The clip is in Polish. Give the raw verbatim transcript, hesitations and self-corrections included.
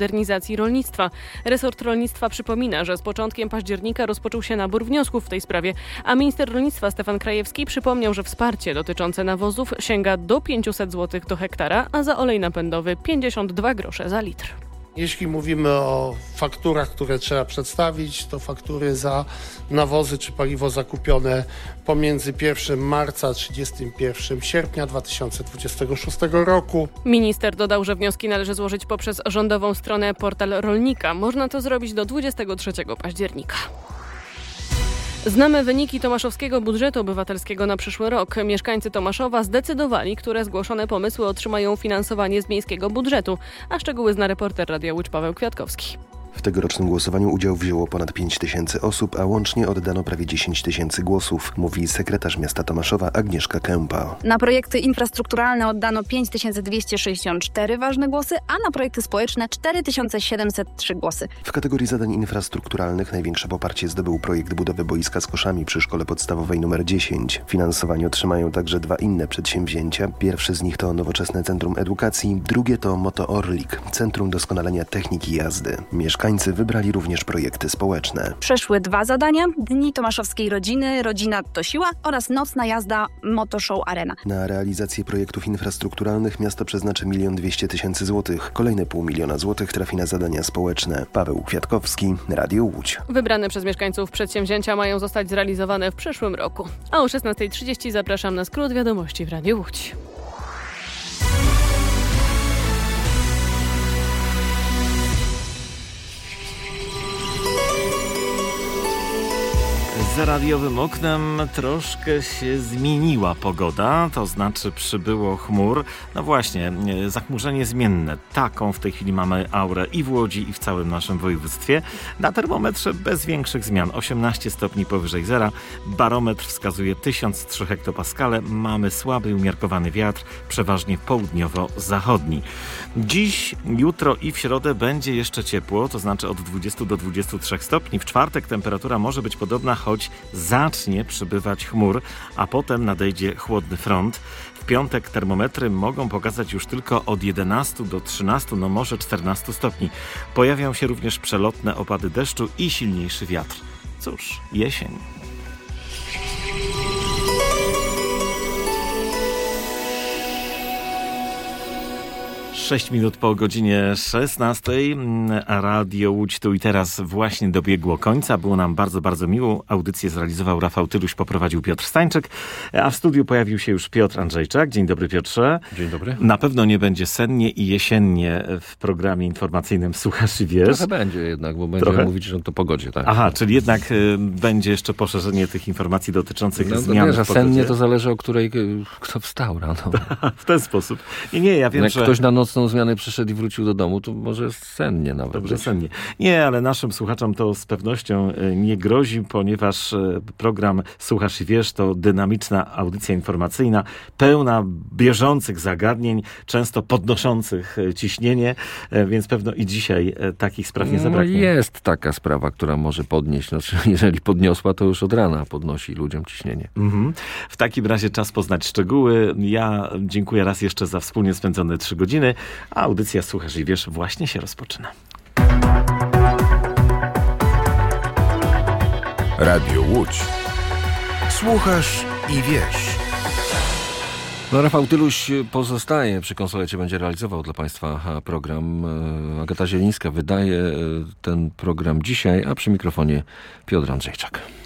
modernizacji rolnictwa. Resort rolnictwa przypomina, że z początkiem października rozpoczął się nabór wniosków w tej sprawie, a minister rolnictwa Stefan Krajewski przypomniał, że wsparcie dotyczące nawozów sięga do pięćset złotych do hektara, a za olej napędowy pięćdziesiąt dwa grosze za litr. Jeśli mówimy o fakturach, które trzeba przedstawić, to faktury za nawozy czy paliwo zakupione pomiędzy pierwszego marca a trzydziestego pierwszego sierpnia dwa tysiące dwudziestego szóstego roku. Minister dodał, że wnioski należy złożyć poprzez rządową stronę Portal Rolnika. Można to zrobić do dwudziestego trzeciego października. Znamy wyniki tomaszowskiego budżetu obywatelskiego na przyszły rok. Mieszkańcy Tomaszowa zdecydowali, które zgłoszone pomysły otrzymają finansowanie z miejskiego budżetu. A szczegóły zna reporter Radia Łódź Paweł Kwiatkowski. W tegorocznym głosowaniu udział wzięło ponad pięć tysięcy osób, a łącznie oddano prawie dziesięć tysięcy głosów, mówi sekretarz miasta Tomaszowa Agnieszka Kępa. Na projekty infrastrukturalne oddano pięć tysięcy dwieście sześćdziesiąt cztery ważne głosy, a na projekty społeczne cztery tysiące siedemset trzy głosy. W kategorii zadań infrastrukturalnych największe poparcie zdobył projekt budowy boiska z koszami przy szkole podstawowej numer dziesięć. Finansowanie otrzymają także dwa inne przedsięwzięcia. Pierwsze z nich to nowoczesne Centrum Edukacji, drugie to Moto Orlik, Centrum Doskonalenia Techniki Jazdy. Mieszkańcy wybrali również projekty społeczne. Przeszły dwa zadania: Dni Tomaszowskiej Rodziny, Rodzina to Siła oraz nocna jazda Motoshow Arena. Na realizację projektów infrastrukturalnych miasto przeznaczy milion dwieście tysięcy złotych. Kolejne pół miliona złotych trafi na zadania społeczne. Paweł Kwiatkowski, Radio Łódź. Wybrane przez mieszkańców przedsięwzięcia mają zostać zrealizowane w przyszłym roku. A o szesnasta trzydzieści zapraszam na skrót wiadomości w Radiu Łódź. Za radiowym oknem troszkę się zmieniła pogoda, to znaczy przybyło chmur. No właśnie, zachmurzenie zmienne. Taką w tej chwili mamy aurę i w Łodzi, i w całym naszym województwie. Na termometrze bez większych zmian. osiemnaście stopni powyżej zera. Barometr wskazuje tysiąc trzy hektopaskale. Mamy słaby, umiarkowany wiatr, przeważnie południowo-zachodni. Dziś, jutro i w środę będzie jeszcze ciepło, to znaczy od dwudziestu do dwudziestu trzech stopni. W czwartek temperatura może być podobna, choć zacznie przybywać chmur, a potem nadejdzie chłodny front. W piątek termometry mogą pokazać już tylko od jedenastu do trzynastu, no może czternastu stopni. Pojawią się również przelotne opady deszczu i silniejszy wiatr. Cóż, jesień. Sześć minut po godzinie szesnastej. Radio Łódź tu i teraz właśnie dobiegło końca. Było nam bardzo, bardzo miło. Audycję zrealizował Rafał Tyluś, poprowadził Piotr Stańczyk, a w studiu pojawił się już Piotr Andrzejczak. Dzień dobry, Piotrze. Dzień dobry. Na pewno nie będzie sennie i jesiennie w programie informacyjnym Słuchasz i Wiesz. Trochę będzie jednak, bo będziemy Trochę? mówić o to pogodzie. Tak. Aha, czyli jednak y, będzie jeszcze poszerzenie tych informacji dotyczących no, zmian wiesz, w pogodzie. sennie to zależy, o której kto wstał rano. W ten sposób. Nie, nie, ja wiem, Jak że... ktoś na nocną zmianę przyszedł i wrócił do domu, to może sennie nawet. Dobrze, sennie. Nie, ale naszym słuchaczom to z pewnością nie grozi, ponieważ program Słuchasz i Wiesz to dynamiczna audycja informacyjna, pełna bieżących zagadnień, często podnoszących ciśnienie, więc pewno i dzisiaj takich spraw nie zabraknie. No jest taka sprawa, która może podnieść. Znaczy, jeżeli podniosła, to już od rana podnosi ludziom ciśnienie. Mhm. W takim razie czas poznać szczegóły. Ja dziękuję raz jeszcze za wspólnie spędzone trzy godziny, a audycja Słuchasz i Wiesz właśnie się rozpoczyna. Radio Łódź. Słuchasz i wiesz. No, Rafał Tyluś pozostaje przy konsolecie, będzie realizował dla Państwa program. Agata Zielińska wydaje ten program dzisiaj, a przy mikrofonie Piotr Andrzejczak.